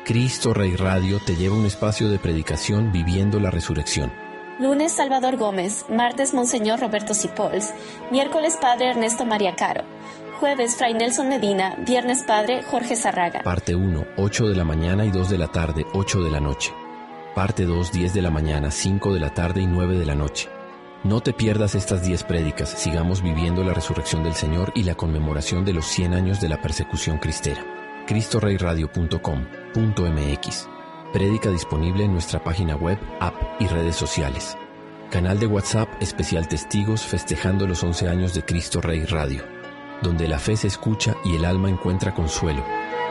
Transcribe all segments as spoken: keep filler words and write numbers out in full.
Cristo Rey Radio te lleva a un espacio de predicación viviendo la resurrección. Lunes, Salvador Gómez. Martes, Monseñor Roberto Sipols. Miércoles, Padre Ernesto María Caro. Jueves, Fray Nelson Medina. Viernes, Padre Jorge Zarraga. Parte uno, ocho de la mañana y dos de la tarde, ocho de la noche. Parte dos, diez de la mañana, cinco de la tarde y nueve de la noche. No te pierdas estas diez prédicas. Sigamos viviendo la resurrección del Señor y la conmemoración de los cien años de la persecución cristera. cristo rey radio punto com punto m x. Prédica disponible en nuestra página web, app y redes sociales. Canal de WhatsApp especial Testigos festejando los once años de Cristo Rey Radio, donde la fe se escucha y el alma encuentra consuelo.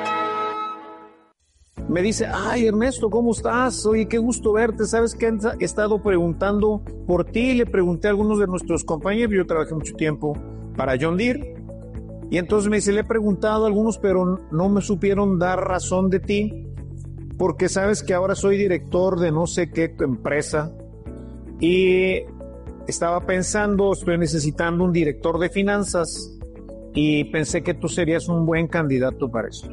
Me dice, ay Ernesto, ¿cómo estás? Oye, qué gusto verte. ¿Sabes que he estado preguntando por ti? Le pregunté a algunos de nuestros compañeros, yo trabajé mucho tiempo para John Deere. Y entonces me dice, le he preguntado a algunos, pero no me supieron dar razón de ti, porque sabes que ahora soy director de no sé qué empresa y estaba pensando, estoy necesitando un director de finanzas y pensé que tú serías un buen candidato para eso.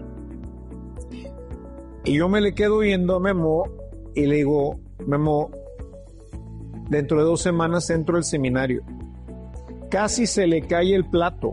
Y yo me le quedo viendo a Memo y le digo, Memo, dentro de dos semanas entro al seminario. Casi se le cae el plato.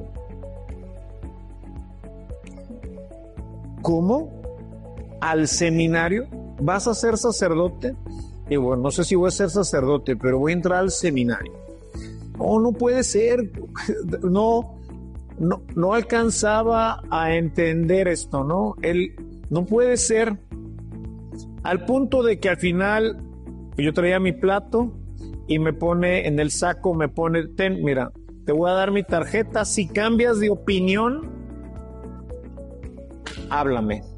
¿Cómo? ¿Al seminario? ¿Vas a ser sacerdote? Y bueno, no sé si voy a ser sacerdote, pero voy a entrar al seminario. No, no puede ser. No, no, no alcanzaba a entender esto, ¿no? Él no puede ser. Al punto de que al final yo traía mi plato y me pone en el saco, me pone, ten, mira, te voy a dar mi tarjeta. Si cambias de opinión, háblame.